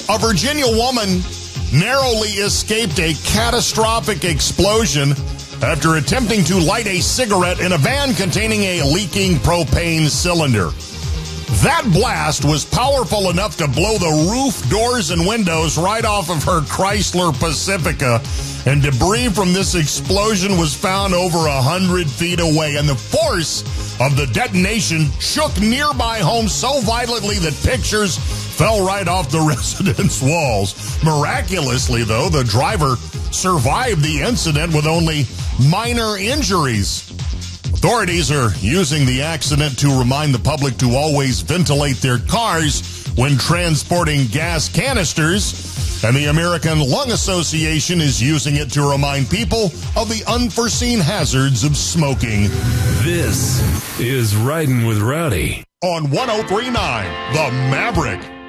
A Virginia woman narrowly escaped a catastrophic explosion after attempting to light a cigarette in a van containing a leaking propane cylinder. That blast was powerful enough to blow the roof, doors, and windows right off of her Chrysler Pacifica, and debris from this explosion was found over 100 feet away, and the force of the detonation shook nearby homes so violently that pictures fell right off the residence walls. Miraculously, though, the driver survived the incident with only minor injuries. Authorities are using the accident to remind the public to always ventilate their cars when transporting gas canisters, and the American Lung Association is using it to remind people of the unforeseen hazards of smoking. This is Riding with Rowdy On 103.9 The Maverick.